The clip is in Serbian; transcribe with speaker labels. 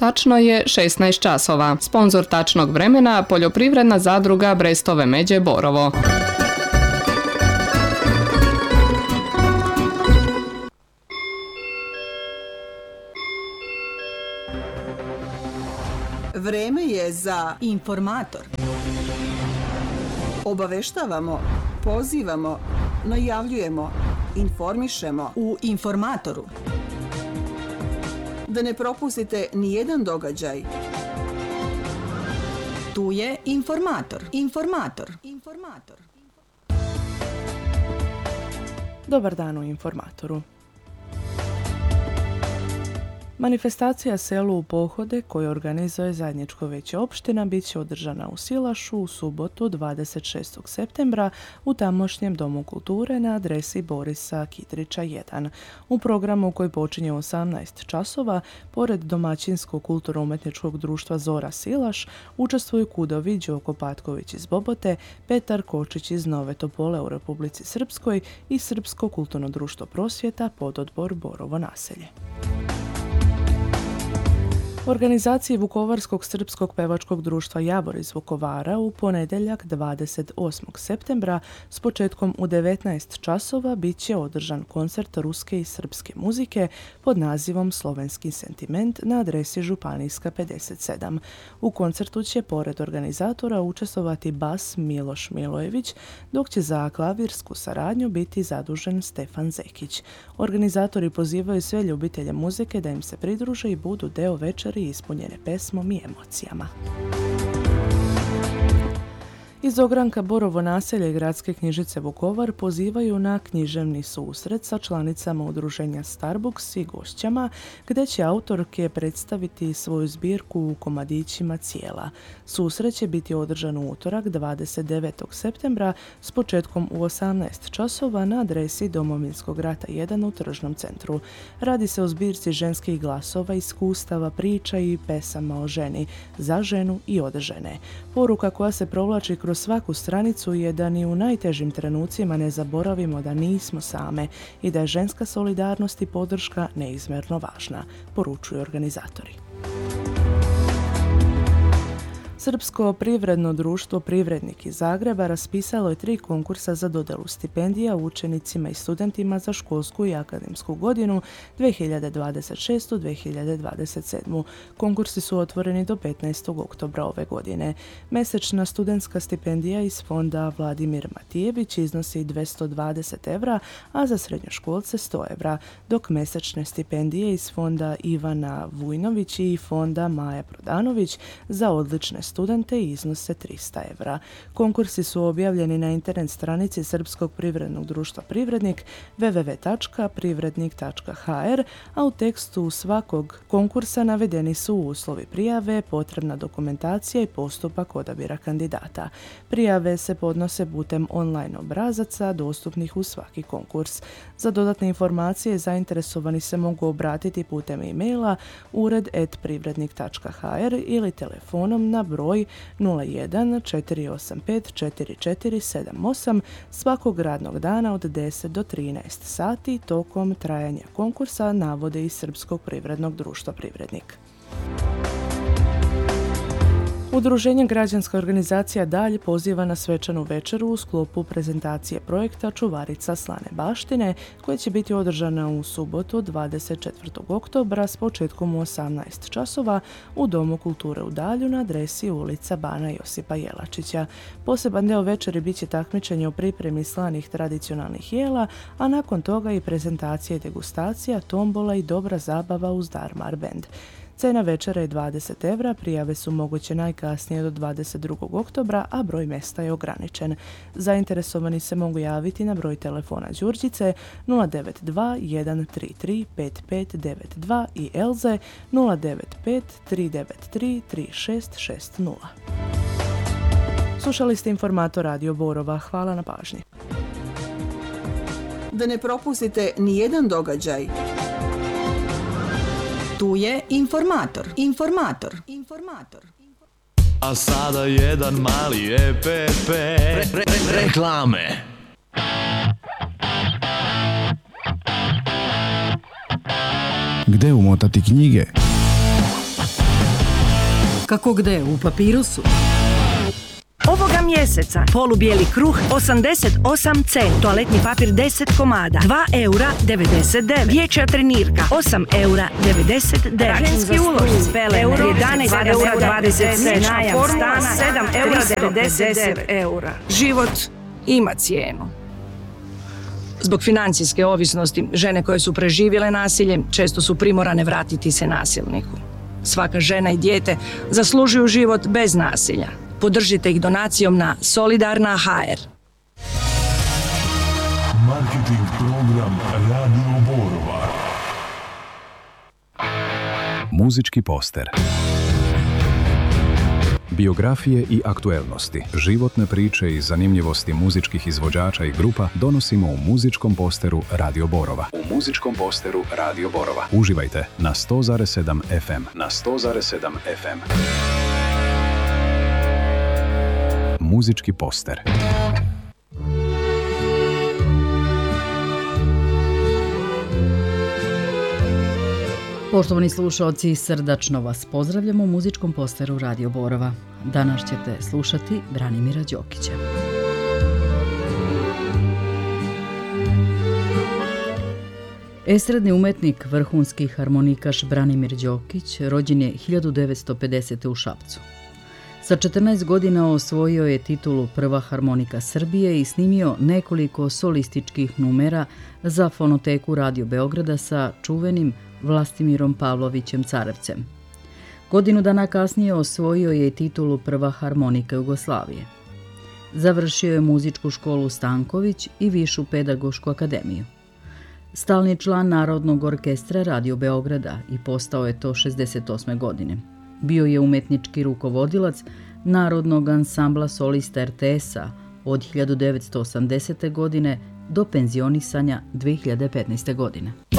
Speaker 1: Tačno je 16 časova. Sponzor tačnog vremena poljoprivredna zadruga Brestove Međe Borovo.
Speaker 2: Vreme je za
Speaker 3: Informator.
Speaker 2: Obaveštavamo, pozivamo, najavljujemo, informišemo
Speaker 3: U Informatoru.
Speaker 2: da ne propustite ni jedan događaj.
Speaker 3: Tu je Informator. Informator.
Speaker 4: Dobar dan u Informatoru. Manifestacija Selo u pohode koju organizuje zajedničko vijeće opština bit će održana u Silašu u subotu 26. septembra u tamošnjem Domu kulture na adresi Borisa Kitrića 1. U programu koji počinje u 18 časova, pored domaćinskog kulturno-umetničkog društva Zora Silaš, učestvuju kudovi Đoko Patković iz Bobote, Petar Kočić iz Nove Topole u Republici Srpskoj i Srpsko kulturno društvo Prosvjeta pododbor Borovo naselje. U organizaciji Vukovarskog srpskog pevačkog društva Jabor iz Vukovara u ponedjeljak 28. septembra s početkom u 19 časova bit će održan koncert ruske i srpske muzike pod nazivom Slovenski sentiment na adresi Županijska 57. U koncertu će pored organizatora učestvovati bas Miloš Milojević, dok će za klavirsku saradnju biti zadužen Stefan Zekić. Organizatori pozivaju sve ljubitelje muzike da im se pridruže i budu deo večeri ispunjene pesmom i emocijama. Iz ogranka Borovo naselje i Gradske knjižnice Vukovar pozivaju na književni susret sa članicama udruženja Starbucks i gošćama, gdje će autorke predstaviti svoju zbirku u komadićima cijela. Susret će biti održan u utorak 29. septembra s početkom u 18 časova na adresi Domovinskog rata 1 u Tržnom centru. Radi se o zbirci ženskih glasova, iskustava, priča i pesama o ženi, za ženu i od žene. Poruka koja se provlači kroz svaku stranicu je da ni u najtežim trenucima ne zaboravimo da nismo same i da je ženska solidarnost i podrška neizmjerno važna, poručuju organizatori. Srpsko privredno društvo Privrednik iz Zagreba raspisalo je 3 konkursa za dodjelu stipendija učenicima i studentima za školsku i akademsku godinu 2026-2027. Konkursi su otvoreni do 15. oktobra ove godine. Mesečna studentska stipendija iz fonda Vladimir Matijević iznosi 220 evra, a za srednjoškolce 100 evra, dok mesečne stipendije iz fonda Ivana Vujnović i fonda Maja Prodanović za odlične studente iznose 300 evra. Konkursi su objavljeni na internet stranici Srpskog privrednog društva Privrednik www.privrednik.hr, a u tekstu svakog konkursa navedeni su uslovi prijave, potrebna dokumentacija i postupak odabira kandidata. Prijave se podnose putem online obrazaca dostupnih u svaki konkurs. Za dodatne informacije zainteresovani se mogu obratiti putem e-maila ured@privrednik.hr ili telefonom na broj 01 485 4478 svakog radnog dana od 10 do 13 sati tokom trajanja konkursa, navode iz Srpskog privrednog društva Privrednik. Udruženje Građanska organizacija Dalj poziva na svečanu večeru u sklopu prezentacije projekta Čuvarica slane baštine, koja će biti održana u subotu 24. oktobra s početkom u 18 časova u Domu kulture u Dalju na adresi ulica Bana Josipa Jelačića. Poseban deo večeri bit će takmičenje o pripremi slanih tradicionalnih jela, a nakon toga i prezentacija i degustacija, tombola i dobra zabava uz Darmar Band. Cena večera je 20 evra, prijave su moguće najkasnije do 22. oktobra, a broj mjesta je ograničen. Zainteresovani se mogu javiti na broj telefona Đurđice 092 133 5592 i Elze 095 393 3660. Slušali ste Informator Radio Borova. Hvala na pažnji.
Speaker 2: Da ne propustite ni jedan događaj.
Speaker 3: Tu je Informator.
Speaker 5: A sada jedan mali EPP. Reklame.
Speaker 6: Gde umotati knjige?
Speaker 3: Kako gde, u papirusu?
Speaker 6: Ovoga mjeseca polubijeli kruh 88 cent, toaletni papir 10 komada, 2 eura 99, dječja trenirka 8 eura 99, ženski ulož spele 11 eura 20 cent, najam stana 7 eura 99 eura. Život ima cijenu. Zbog financijske ovisnosti, žene koje su preživjele nasilje često su primorane vratiti se nasilniku. Svaka žena i dijete zaslužuju život bez nasilja. Podržite ih donacijom na Solidarna.hr.
Speaker 7: Marketing program Radio Borova.
Speaker 8: Muzički poster. Biografije i aktuelnosti, životne priče i zanimljivosti muzičkih izvođača i grupa donosimo u muzičkom posteru Radio Borova. U muzičkom posteru Radio Borova. Uživajte na 100,7 FM. Na 100,7 FM. Muzički poster.
Speaker 9: Poštovani slušalci, srdačno vas pozdravljamo u muzičkom posteru Radio Borova. Danas ćete slušati Branimira Đokića. Estradni umetnik, vrhunski harmonikaš Branimir Đokić rođen je 1950. u Šapcu. Sa 14 godina osvojio je titulu Prva harmonika Srbije i snimio nekoliko solističkih numera za fonoteku Radio Beograda sa čuvenim Vlastimirom Pavlovićem Carevcem. Godinu dana kasnije osvojio je titulu Prva harmonika Jugoslavije. Završio je muzičku školu Stanković i Višu pedagošku akademiju. Stalni član Narodnog orkestra Radio Beograda i postao je to 68. godine. Bio je umetnički rukovodilac Narodnog ansambla solista RTS-a od 1980. godine do penzionisanja 2015. godine.